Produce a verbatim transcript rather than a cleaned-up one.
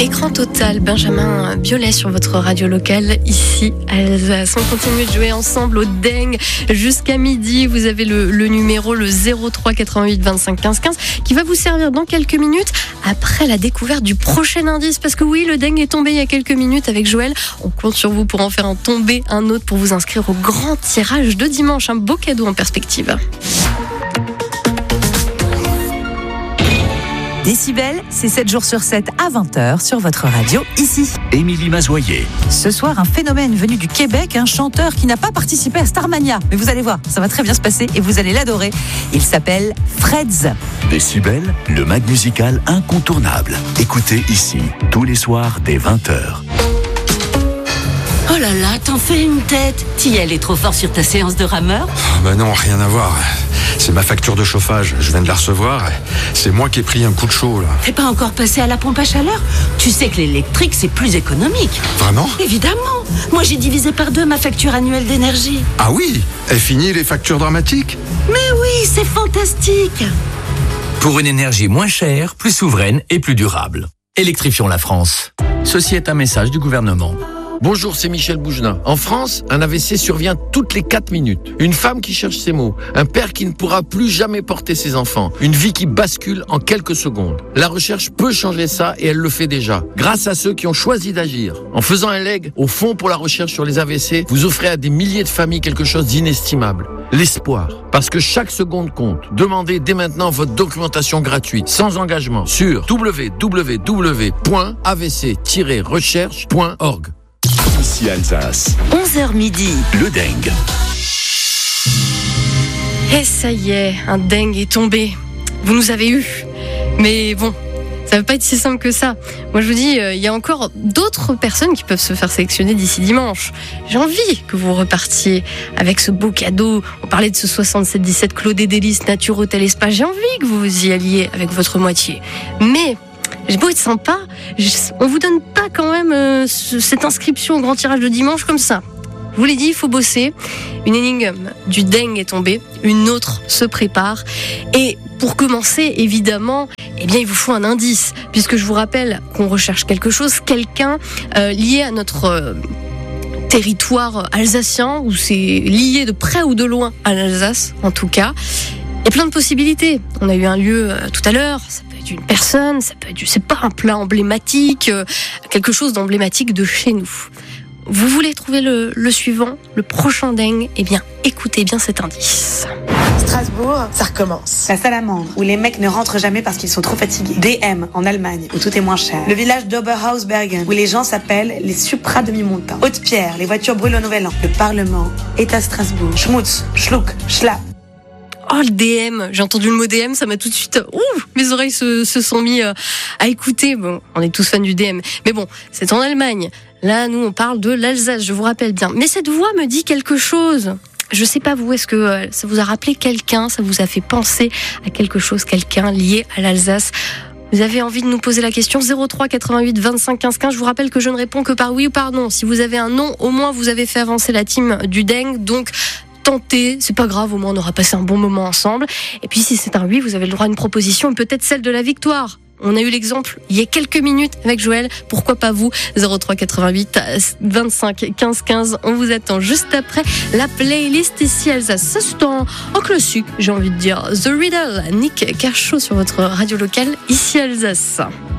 Écran total, Benjamin Biolay sur votre radio locale, ici à Alsace. On continue de jouer ensemble au Deng jusqu'à midi. Vous avez le, le numéro, le zéro trois quatre-vingt-huit vingt-cinq quinze quinze, qui va vous servir dans quelques minutes après la découverte du prochain indice. Parce que oui, le Deng est tombé il y a quelques minutes avec Joël. On compte sur vous pour en faire en tomber un autre pour vous inscrire au grand tirage de dimanche. Un beau cadeau en perspective. Décibel, c'est sept jours sur sept à vingt heures sur votre radio, ici. Émilie Mazoyer. Ce soir, un phénomène venu du Québec, un chanteur qui n'a pas participé à Starmania. Mais vous allez voir, ça va très bien se passer et vous allez l'adorer. Il s'appelle Freds. Décibel, le mag musical incontournable. Écoutez ici, tous les soirs dès vingt heures. Oh là là, t'en fais une tête. Thiel est trop fort sur ta séance de rameur. Oh bah non, rien à voir. C'est ma facture de chauffage, je viens de la recevoir. C'est moi qui ai pris un coup de chaud là. T'es pas encore passé à la pompe à chaleur? Tu sais que l'électrique c'est plus économique. Vraiment? Évidemment. Moi j'ai divisé par deux ma facture annuelle d'énergie. Ah oui? Est fini les factures dramatiques? Mais oui, c'est fantastique. Pour une énergie moins chère, plus souveraine et plus durable. Électrifions la France. Ceci est un message du gouvernement. Bonjour, c'est Michel Bougelin. En France, un A V C survient toutes les quatre minutes. Une femme qui cherche ses mots. Un père qui ne pourra plus jamais porter ses enfants. Une vie qui bascule en quelques secondes. La recherche peut changer ça et elle le fait déjà. Grâce à ceux qui ont choisi d'agir. En faisant un leg au Fonds pour la recherche sur les A V C, vous offrez à des milliers de familles quelque chose d'inestimable. L'espoir. Parce que chaque seconde compte. Demandez dès maintenant votre documentation gratuite, sans engagement, sur w w w point a v c tiret recherche point org. Ici Alsace. onze heures midi. Le Deng. Et ça y est, un Deng est tombé. Vous nous avez eu. Mais bon, ça va pas être si simple que ça. Moi je vous dis, il euh, y a encore d'autres personnes qui peuvent se faire sélectionner d'ici dimanche. J'ai envie que vous repartiez avec ce beau cadeau. On parlait de ce soixante-sept dix-sept Claude et Délices Nature Hôtel Spa. J'ai envie que vous y alliez avec votre moitié. Mais j'ai beau être sympa, on vous donne pas quand même euh, ce, cette inscription au grand tirage de dimanche comme ça. Je vous l'ai dit, il faut bosser. Une énigme du Deng est tombée, une autre se prépare. Et pour commencer, évidemment, eh bien, il vous faut un indice, puisque je vous rappelle qu'on recherche quelque chose, quelqu'un euh, lié à notre euh, territoire alsacien, ou c'est lié de près ou de loin à l'Alsace, en tout cas. Il y a plein de possibilités. On a eu un lieu euh, tout à l'heure. Ça peut être une personne, ça peut être, je sais pas, un plat emblématique, euh, quelque chose d'emblématique de chez nous. Vous voulez trouver le, le suivant, le prochain Deng? Eh bien, écoutez bien cet indice. Strasbourg, ça recommence. La salamandre, où les mecs ne rentrent jamais parce qu'ils sont trop fatigués. D M, en Allemagne, où tout est moins cher. Le village d'Oberhausbergen, où les gens s'appellent les supra-demi-montants. Haute-Pierre, les voitures brûlent au Nouvel An. Le Parlement est à Strasbourg. Schmutz, Schluck, Schlapp. Oh, le D M, j'ai entendu le mot D M, ça m'a tout de suite... Ouh, mes oreilles se, se sont mis euh, à écouter. Bon, on est tous fans du D M. Mais bon, c'est en Allemagne. Là, nous, on parle de l'Alsace, je vous rappelle bien. Mais cette voix me dit quelque chose. Je sais pas vous, est-ce que euh, ça vous a rappelé quelqu'un, ça vous a fait penser à quelque chose, quelqu'un lié à l'Alsace? Vous avez envie de nous poser la question? Zéro trois quatre-vingt-huit vingt-cinq quinze quinze. Je vous rappelle que je ne réponds que par oui ou par non. Si vous avez un non, au moins vous avez fait avancer la team du Deng. Donc, tentez, c'est pas grave, au moins on aura passé un bon moment ensemble. Et puis si c'est un oui, vous avez le droit à une proposition, peut-être celle de la victoire. On a eu l'exemple il y a quelques minutes avec Joël, pourquoi pas vous? Zéro trois quatre-vingt-huit vingt-cinq quinze quinze. On vous attend juste après la playlist ici Alsace. Ça c'est en, en classique, j'ai envie de dire. The Riddle, Nick Kershaw sur votre radio locale ici Alsace.